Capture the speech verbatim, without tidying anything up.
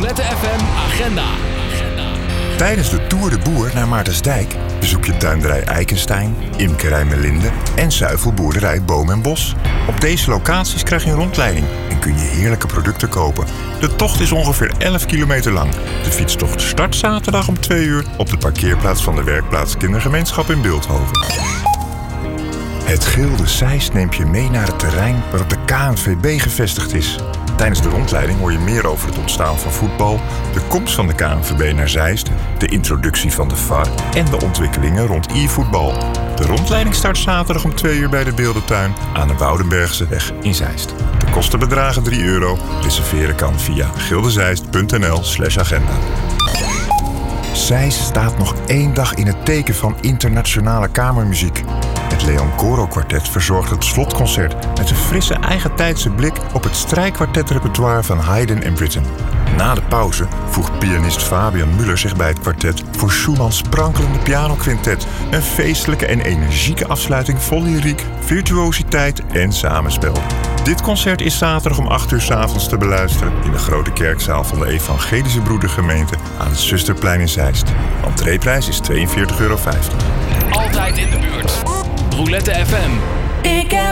Roulette F M Agenda. Tijdens de Tour de Boer naar Maartensdijk bezoek je tuinderij Eikenstein, imkerij Melinde en zuivelboerderij Boom en Bos. Op deze locaties krijg je een rondleiding en kun je heerlijke producten kopen. De tocht is ongeveer elf kilometer lang. De fietstocht start zaterdag om twee uur op de parkeerplaats van de werkplaats Kindergemeenschap in Bilthoven. Het Gilde Zeist neemt je mee naar het terrein waarop de K N V B gevestigd is. Tijdens de rondleiding hoor je meer over het ontstaan van voetbal, de komst van de K N V B naar Zeist, de introductie van de V A R en de ontwikkelingen rond e-voetbal. De rondleiding start zaterdag om twee uur bij de Beeldentuin aan de Woudenbergseweg in Zeist. De kosten bedragen drie euro. Reserveren kan via gildezeist.nl slash agenda. Zeist staat nog één dag in het teken van internationale kamermuziek. Het Leon Coro Kwartet verzorgt het slotconcert met een frisse eigentijdse blik op het strijkkwartetrepertoire van Haydn en Britten. Na de pauze voegt pianist Fabian Müller zich bij het kwartet voor Schumann's sprankelende pianoquintet. Een feestelijke en energieke afsluiting vol lyriek, virtuositeit en samenspel. Dit concert is zaterdag om acht uur 's avonds te beluisteren in de grote kerkzaal van de Evangelische Broedergemeente aan het Zusterplein in Zeist. Entreeprijs is tweeënveertig euro vijftig. Altijd in de buurt. Roulette F M. Ik heb